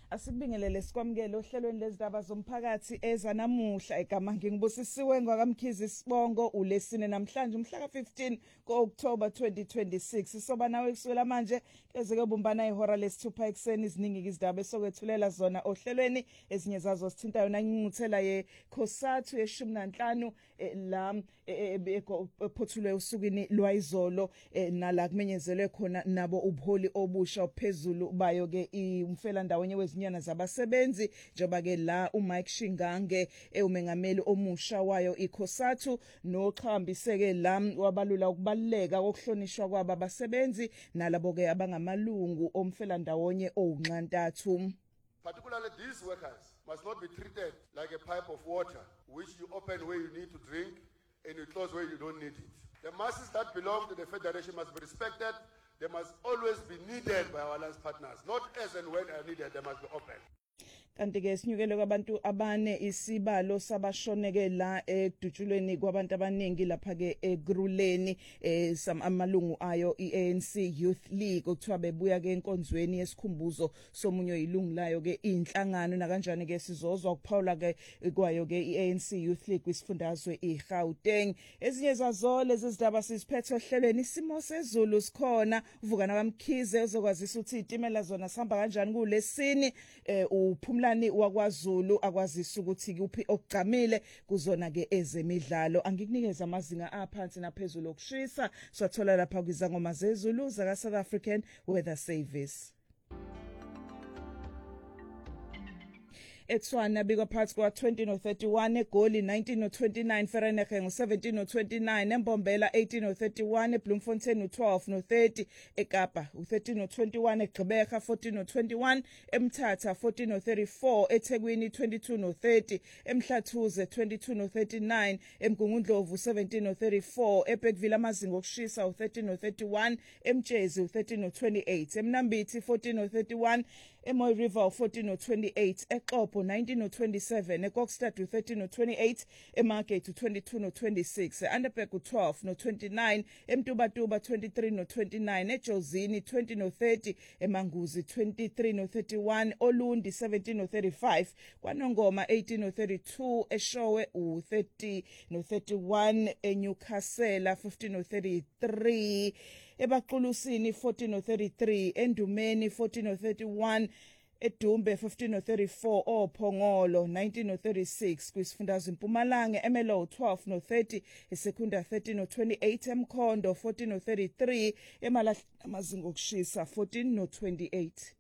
Asikubingelele sikwamukele ohlelweni lezindaba zomphakathi ezanamuhla egama ngingibusisiwe ngwakamkhizi Sibongo ulesine namhlanje umhla ka15 kuOctober 2026 soba nawe kusukela manje kezeke bumbana ihora lesithupha ekseni iziningi izindaba esokwethulela zona ohlelweni ezinye zazo sithinta yona ngingcuthela yekhosathu ye15 la ephothulwe usukini lwayizolo nala kumenyezelwe khona nabo ubuholi obusha ophezulu bayo ke umfela ndawonye wezinyana zabasebenzi njoba ke la uMike Shingange umengameli omusha wayo ikhosathu noqhambiseke la wabalula ukubaleka kokuhlonishwa kwaba abasebenzi nalabo ke abangamalungu omfela ndawonye owunxantathu. Particularly these workers must not be treated like a pipe of water which you open where you need to drink and you close where you don't need it. The masses that belong to the Federation must be respected. They must always be needed by our alliance partners, not as and when are needed, they must be open. Kanti ke sinyukele kwabantu abane isibalo sabashoneke la edutshulweni kwabantu abaningi lapha ke eGruleni amalungu ayo iANC Youth League okuthiwa bebuya ke enkonzweni yesikhumbuzo somunye ilungu layo ke inhlangano na kanjani ke sizozwa ukuphawula ke kwayo ke iANC Youth League kwisifundazwe iGauteng. Ezinye zazo lezi zindaba sisiphethe ohlelweni isimo sezulu sikhona uvukana kaMkhize uzokwazisa ukuthi itimela zona sihamba kanjani kulesini uphumlani wakwaZulu akwazisa ukuthi kuphi okugcamile kuzona ke ezemidlalo. Angikunikeza amazinga aphansi naphezulu okushisa swathola lapha kwizangoma zezulu zaka South African Weather Service. Etswana bika parts kwa 20 no 31 eGoli 19 no 29 Vereeniging 17 no 29 eMbombela 18 no 31 eBloemfontein 12 no 30 eKapa 13 no 21 eGqeberha 14 no 21 eMthatha 14 no 34 eThekwini 22 no 30 eMhlathuze 22 no 39 eMgungundlovu 17 no 34 eBergville amazinga okushisa 13 no 31 eMtshezi 13 no 28 eMnambithi 14 no 31 eMoy River 14 no 28 eXhopho 19 no 27 eKokstad 13 no 28 eMargate 22 no 26 eAnderberg 12 no 29 eMtubatuba 23 no 29 eJozini 20 no 30 eManguzi 23 no 31 Olundi 17 no 35 kwaNongoma 18 no 32 eShowe 30 no 31 eNewcastle 15 no 33 eBaqulusini 14 no 33 eNdumeni 14 no 31 eDumbe 15 no 34 oPhongolo 19 no 36 kwisifundazwe eMpumalanga eMelo 12 no 30 eSekunda 13 no 28 eMkhondo 14 no 33 eMalahle amazinga okushisa 14 no 28.